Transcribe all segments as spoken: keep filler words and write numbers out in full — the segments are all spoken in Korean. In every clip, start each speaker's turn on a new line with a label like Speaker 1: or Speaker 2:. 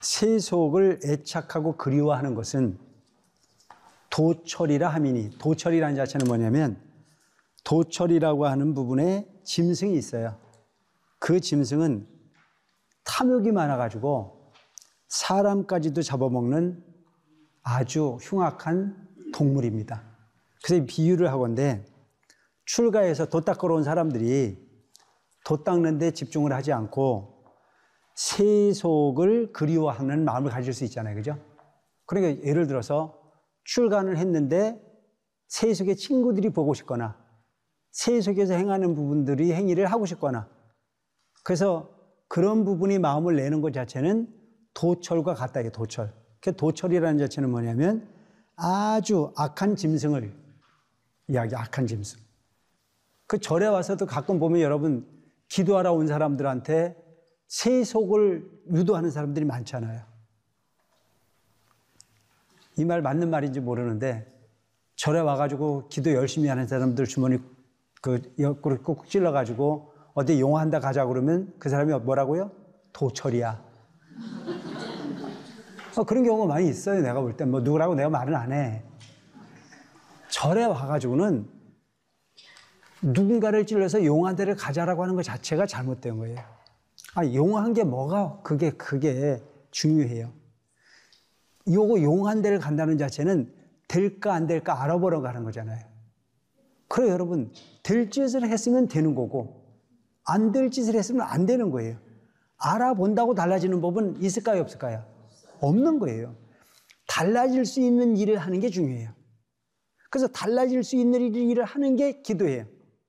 Speaker 1: 세속을 애착하고 그리워하는 것은 도철이라 함이니, 도철이라는 자체는 뭐냐면 도철이라고 하는 부분에 짐승이 있어요. 그 짐승은 탐욕이 많아가지고 사람까지도 잡아먹는 아주 흉악한 동물입니다. 그래서 비유를 하건대 출가해서 돛 닦으러 온 사람들이 돛 닦는 데 집중을 하지 않고 세속을 그리워하는 마음을 가질 수 있잖아요. 그죠? 그러니까 예를 들어서 출가를 했는데 세속의 친구들이 보고 싶거나 세속에서 행하는 부분들이 행위를 하고 싶거나, 그래서 그런 부분이 마음을 내는 것 자체는 도철과 같다. 이게 도철. 그 도철이라는 자체는 뭐냐면 아주 악한 짐승을 이야기, 악한 짐승. 그 절에 와서도 가끔 보면 여러분 기도하러 온 사람들한테 세속을 유도하는 사람들이 많잖아요. 이 말 맞는 말인지 모르는데 절에 와가지고 기도 열심히 하는 사람들 주머니 그 옆구리 꾹 찔러가지고 어디 용화한다 가자 그러면 그 사람이 뭐라고요? 도철이야. 어, 그런 경우가 많이 있어요. 내가 볼 때 뭐 누구라고 내가 말은 안 해. 절에 와가지고는 누군가를 찔러서 용한 데를 가자라고 하는 것 자체가 잘못된 거예요. 아, 용한 게 뭐가 그게 그게 중요해요. 요거 용한 데를 간다는 자체는 될까 안 될까 알아보러 가는 거잖아요. 그래 여러분, 될 짓을 했으면 되는 거고 안 될 짓을 했으면 안 되는 거예요. 알아본다고 달라지는 법은 있을까요, 없을까요? 없는 거예요. 달라질 수 있는 일을 하는 게 중요해요. 그래서 달라질 수 있는 일을 하는 게 기도예요.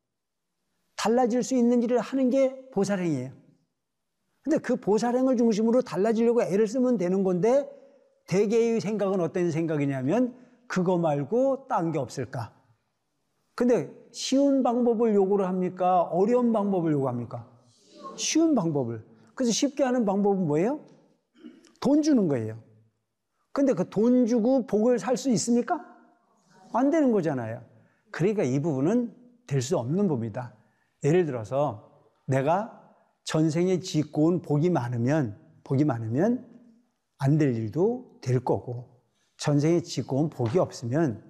Speaker 1: 달라질 수 있는 일을 하는 게 보살행이에요. 근데 그 보살행을 중심으로 달라지려고 애를 쓰면 되는 건데 대개의 생각은 어떤 생각이냐면 그거 말고 딴 게 없을까? 근데 쉬운 방법을 요구를 합니까? 어려운 방법을 요구합니까? 쉬운 방법을. 그래서 쉽게 하는 방법은 뭐예요? 돈 주는 거예요. 근데 그 돈 주고 복을 살 수 있습니까? 안 되는 거잖아요. 그러니까 이 부분은 될 수 없는 법이다. 예를 들어서 내가 전생에 짓고 온 복이 많으면 복이 많으면 안 될 일도 될 거고, 전생에 짓고 온 복이 없으면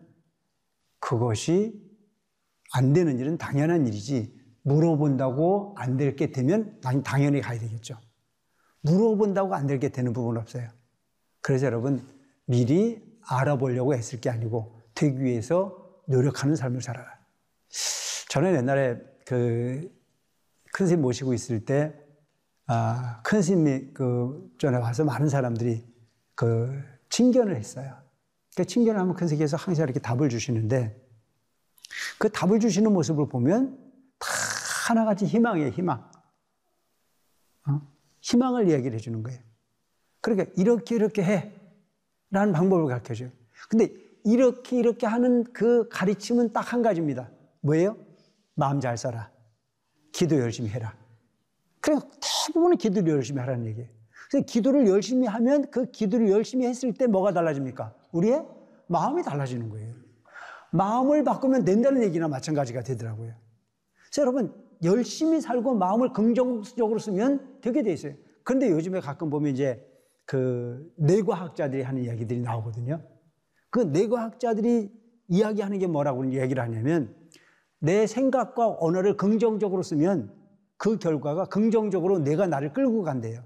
Speaker 1: 그것이 안 되는 일은 당연한 일이지, 물어본다고 안 될 게 되면 당연히 가야 되겠죠. 물어본다고 안 될 게 되는 부분은 없어요. 그래서 여러분 미리 알아보려고 애쓸 게 아니고 되기 위해서 노력하는 삶을 살아라. 저는 옛날에 그 큰 스님 모시고 있을 때, 아, 큰 스님이 그 전에 와서 많은 사람들이 그 칭견을 했어요. 그 칭견을 하면 큰 스님께서 항상 이렇게 답을 주시는데 그 답을 주시는 모습을 보면 다 하나같이 희망이에요, 희망. 어? 희망을 이야기를 해주는 거예요. 그러니까 이렇게 이렇게 해 라는 방법을 가르쳐줘요. 근데 이렇게 이렇게 하는 그 가르침은 딱 한 가지입니다. 뭐예요? 마음 잘 써라. 기도 열심히 해라. 그러니까 대부분은 기도를 열심히 하라는 얘기예요. 그래서 기도를 열심히 하면 그 기도를 열심히 했을 때 뭐가 달라집니까? 우리의 마음이 달라지는 거예요. 마음을 바꾸면 된다는 얘기나 마찬가지가 되더라고요. 그래서 여러분 열심히 살고 마음을 긍정적으로 쓰면 되게 돼 있어요. 그런데 요즘에 가끔 보면 이제 그 뇌과학자들이 하는 이야기들이 나오거든요. 그 뇌과학자들이 이야기하는 게 뭐라고 이야기를 하냐면 내 생각과 언어를 긍정적으로 쓰면 그 결과가 긍정적으로 내가 나를 끌고 간대요.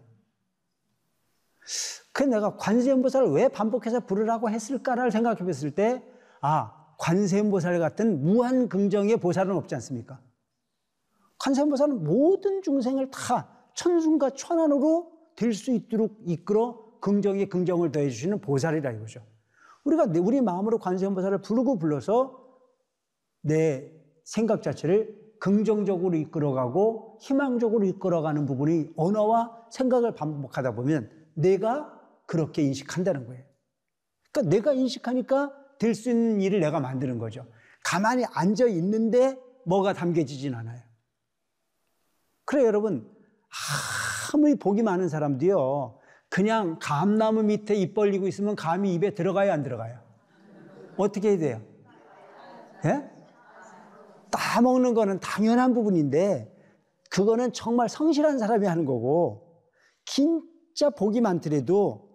Speaker 1: 그래서 내가 관세음보살을 왜 반복해서 부르라고 했을까를 생각해 봤을 때, 아, 관세음보살 같은 무한 긍정의 보살은 없지 않습니까? 관세음보살은 모든 중생을 다 천순과 천안으로 될 수 있도록 이끌어 긍정에 긍정을 더해 주시는 보살이라 이거죠. 우리가 우리 마음으로 관세음보살을 부르고 불러서 내 생각 자체를 긍정적으로 이끌어가고 희망적으로 이끌어가는 부분이 언어와 생각을 반복하다 보면 내가 그렇게 인식한다는 거예요. 그러니까 내가 인식하니까 될 수 있는 일을 내가 만드는 거죠. 가만히 앉아 있는데 뭐가 담겨지진 않아요. 그래 여러분, 아무리 복이 많은 사람도요, 그냥 감나무 밑에 입 벌리고 있으면 감이 입에 들어가요, 안 들어가요? 어떻게 해야 돼요? 예? 따먹는 거는 당연한 부분인데 그거는 정말 성실한 사람이 하는 거고, 진짜 복이 많더라도